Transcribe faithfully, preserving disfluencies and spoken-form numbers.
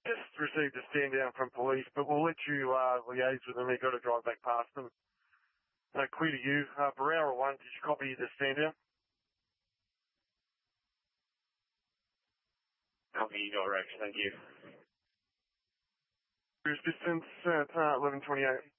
Just received a stand down from police, but we'll let you uh, liaise with them. You've got to drive back past them. Uh, clear to you. Uh, Barrera one, did you copy the stand down? Copy your direction, thank you. Cruise distance, uh, eleven twenty-eight.